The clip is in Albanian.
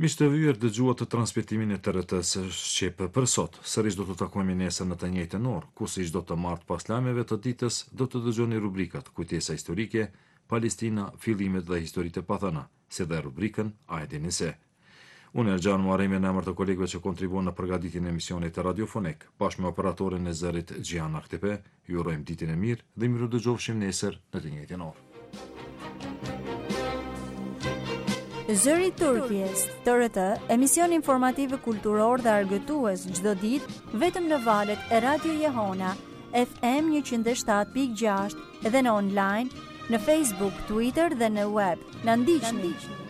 Miq të vyer dëgjuat të transmetimin e TRT-s Shqip për sot. Sërish do të takojmë nesër në të njëjtën orë, ku siç do të martë pas lajmeve të ditës, do të dëgjoni rubrikat Kujtesa historike, Palestina, fillimet dhe historitë e pathëna, si dhe rubrikën A e dini se. Unë Erxhan Muharremi në emër të kolegëve që kontribuon në përgatitjen e emisionit radiofonik, bashkë me operatorin e zërit Gjian Aktepe, ju urojmë ditën e mirë dhe miru dëgjofshim nesër në të njëjtën orë. Zëri i Turqisë, TRT, emision informativ kulturor dhe argëtues çdo ditë vetëm në valët e Radio Jehona, FM 107.6 dhe në online, në Facebook, Twitter dhe në web. Na ndiqni.